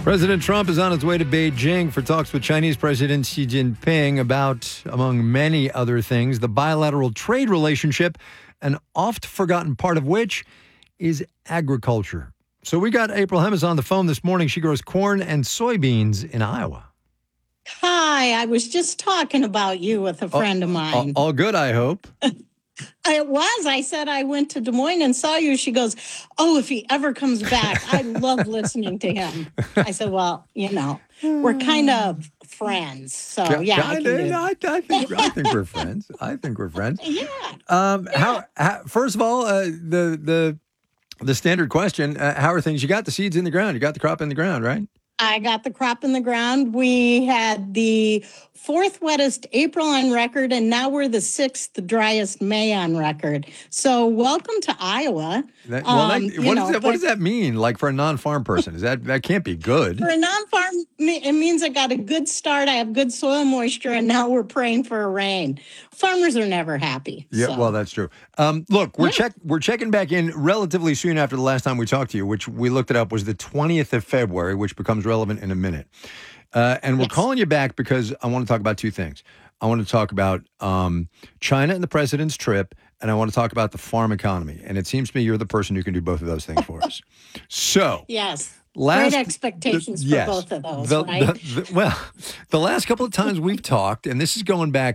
President Trump is on his way to Beijing for talks with Chinese President Xi Jinping about, among many other things, the bilateral trade relationship, an oft-forgotten part of which is agriculture. So we got April Hemes on the phone this morning. She grows corn and soybeans in Iowa. Hi, I was just talking about you with a friend of mine. All good, I hope. It was. I said I went to Des Moines and saw you. She goes, "Oh, if he ever comes back, I love listening to him." I said, "Well, we're kind of friends, so yeah." I think we're friends. I think we're friends. Yeah. How? First of all, the standard question: how are things? You got the seeds in the ground. You got the crop in the ground, right? I got the crop in the ground. We had the fourth wettest April on record, and now we're the sixth driest May on record. So welcome to Iowa. What does that mean? Like for a non-farm person, that can't be good. For a non-farm, it means I got a good start. I have good soil moisture, and now we're praying for a rain. Farmers are never happy. Yeah, so. well, that's true. Look, we're checking back in relatively soon after the last time we talked to you, which we looked it up was the 20th of February, which becomes relevant in a minute. And we're calling you back because I want to talk about two things. I want to talk about China and the president's trip, and I want to talk about the farm economy. And it seems to me you're the person who can do both of those things for us. So, yes. Great expectations for both of those, right? The last couple of times we've talked, and this is going back,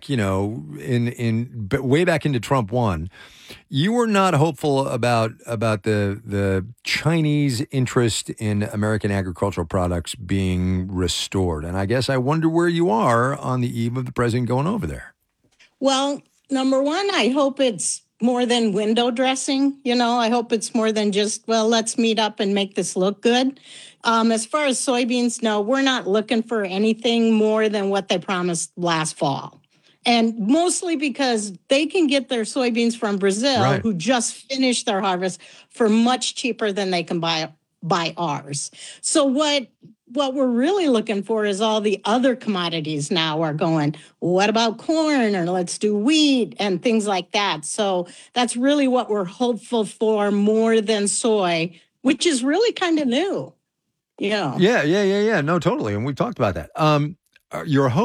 way back into Trump 1, you were not hopeful about the Chinese interest in American agricultural products being restored. And I guess I wonder where you are on the eve of the president going over there. Well, number one, I hope it's more than window dressing. I hope it's more than just, let's meet up and make this look good. As far as soybeans, no, we're not looking for anything more than what they promised last fall. And mostly because they can get their soybeans from Brazil, right, who just finished their harvest, for much cheaper than they can buy ours. So what we're really looking for is all the other commodities now are going, what about corn, or let's do wheat and things like that. So that's really what we're hopeful for more than soy, which is really kind of new. Yeah. Yeah. No, totally. And we've talked about that. Your hope